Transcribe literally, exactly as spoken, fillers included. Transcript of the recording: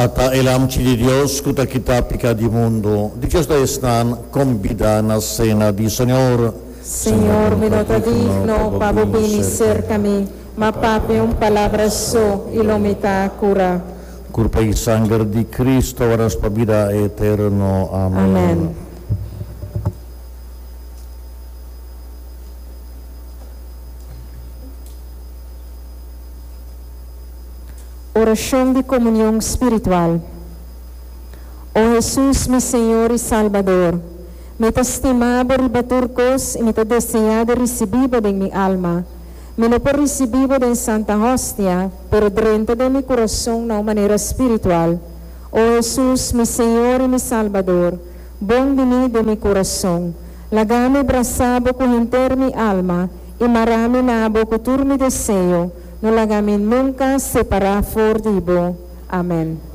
Ata elam ci di Dios, cuta kita pica di mundo, di Cristo estan, convida na cena di Señor. Señor, me nota digno, pavo bini cercami, ma pape un palabra so, y lo mita cura. Curpa y sangre di Cristo, varas pa vida eterno. Amén. Amén. Oración de comunión espiritual. Oh Jesús, mi Señor y Salvador, me te estimaba el baturcos y me te deseaba recibido de mi alma. Me lo por recibido de Santa Hostia, pero dentro de mi corazón de manera espiritual. Oh Jesús, mi Señor y mi Salvador, bon vení de mi corazón, lagame brazabo con enter mi alma y marame nabo con mi deseo, no lagame nunca separar for dibo. Amén.